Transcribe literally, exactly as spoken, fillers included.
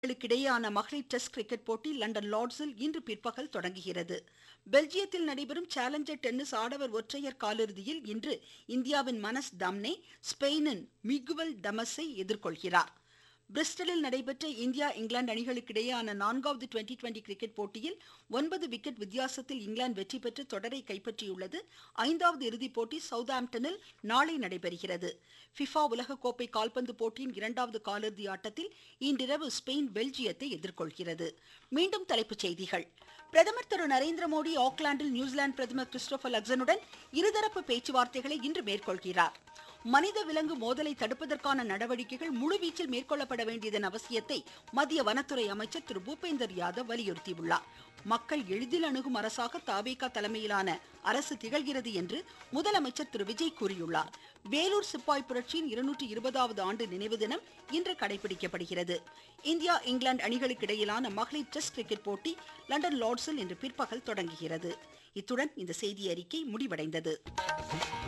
இடையேயான மகளிர் test cricket போட்டி லண்டன் லார்ட்ஸில் இன்று பிற்பகல் தொடங்குகிறது. பெல்ஜியத்தில் நடைபெறும் சேலஞ்சர் டென்னிஸ் ஆடவர் ஒற்றையர் காலிறுதியில் இன்று இந்தியாவின் மனஸ் தாம்னே ஸ்பெயினின் மிகுவல் டமஸை எதிர்கொள்கிறார். பிரிஸ்டலில் நடைபெற்ற இந்தியா இங்கிலாந்து அணிகளுக்கு இடையேயான நான்காவது டுவெண்டி டுவெண்டி கிரிக்கெட் போட்டியில் ஒன்பது விக்கெட் வித்தியாசத்தில் இங்கிலாந்து வெற்றி பெற்று தொடரை கைப்பற்றியுள்ளது. ஐந்தாவது இறுதிப் போட்டி சவுத்ஆம்டனில் நாளை நடைபெறுகிறது. ஃபிஃபா உலகக்கோப்பை கால்பந்து போட்டியின் இரண்டாவது காலிறுதி ஆட்டத்தில் இன்றிரவு ஸ்பெயின் பெல்ஜியத்தை எதிர்கொள்கிறது. மீண்டும் தலைப்புச் செய்திகள். பிரதமர் திரு நரேந்திர மோடி ஆக்லாந்தில் நியூசிலாந்து பிரதமர் கிறிஸ்டோபர் லக்சனுடன் இருதரப்பு பேச்சுவார்த்தைகளை இன்று மேற்கொள்கிறார். மனித விலங்கு மோதலை தடுப்பதற்கான நடவடிக்கைகள் முழுவீச்சில் மேற்கொள்ளப்பட வேண்டியதன் அவசியத்தை மத்திய வனத்துறை அமைச்சர் திரு பூபேந்தர் யாதவ் வலியுறுத்தியுள்ளார். மக்கள் எளிதில் அணுகும் அரசாக தாவேகா தலைமையிலான அரசு திகழ்கிறது என்று முதலமைச்சர் திரு விஜய் கூறியுள்ளார். வேலூர் சிப்பாய் புரட்சியின் இருநூற்றி இருபதாவது ஆண்டு நினைவு தினம் இன்று கடைபிடிக்கப்படுகிறது. இந்தியா இங்கிலாந்து அணிகளுக்கு இடையிலான மகளிர் டெஸ்ட் கிரிக்கெட் போட்டி லண்டன் லார்ட்ஸில் இன்று பிற்பகல் தொடங்குகிறது. இத்துடன் இந்த செய்தி அறிக்கை முடிவடைந்தது.